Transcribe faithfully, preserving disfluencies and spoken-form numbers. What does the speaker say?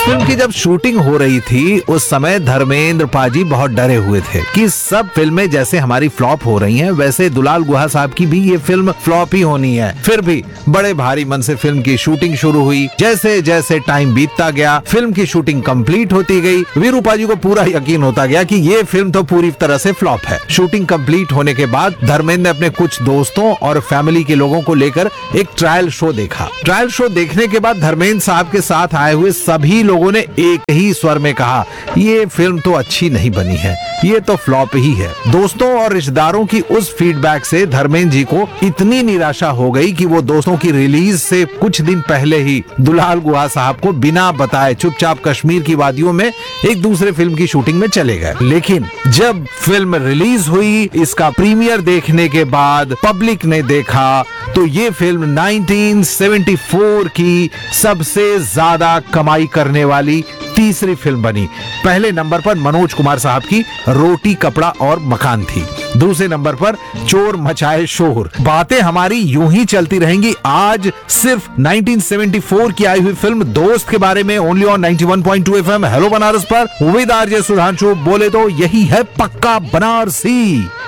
Film की जब shooting हो रही थी उस समय धर्मेंद्र पाजी बहुत डरे हुए थे कि सब फिल्में जैसे हमारी फ्लॉप हो रही हैं वैसे दुलाल गुहा साहब की भी ये फिल्म फ्लॉप ही होनी है। फिर भी बड़े भारी मन से फिल्म की शूटिंग शुरू हुई। जैसे जैसे टाइम बीतता गया फिल्म की शूटिंग कंप्लीट होती गई। वीरू पाजी को पूरा यकीन होता गया कि ये फिल्म तो पूरी तरह से फ्लॉप है। शूटिंग कंप्लीट होने के बाद धर्मेंद्र ने अपने कुछ दोस्तों और फैमिली के लोगों को लेकर एक ट्रायल शो देखा। ट्रायल शो देखने के बाद धर्मेंद्र साहब के साथ आए हुए सभी लोगों ने एक ही स्वर में कहा, ये फिल्म तो अच्छी नहीं बनी है, ये तो फ्लॉप ही है। दोस्तों और रिश्तेदारों की उस फीडबैक से धर्मेंद्र जी को इतनी निराशा हो गई कि वो दोस्तों की रिलीज से कुछ दिन पहले ही दुलाल गुहा साहब को बिना बताए चुपचाप कश्मीर की वादियों में एक दूसरे फिल्म की शूटिंग में चले गए। लेकिन जब फिल्म रिलीज हुई, इसका प्रीमियर देखने के बाद पब्लिक ने देखा तो ये फिल्म नाइनटीन सेवेंटी फोर की सबसे ज्यादा कमाई करने वाली तीसरी फिल्म बनी। पहले नंबर पर मनोज कुमार साहब की रोटी कपड़ा और मकान थी। दूसरे नंबर पर चोर मचाए शोर। बातें हमारी यूं ही चलती रहेंगी। आज सिर्फ नाइनटीन सेवेंटी फोर की आई हुई फिल्म दोस्त के बारे में only on ninety one point two FM hello Banaras पर विद आरजे सुधांशु। बोले तो यही है पक्का बनारसी।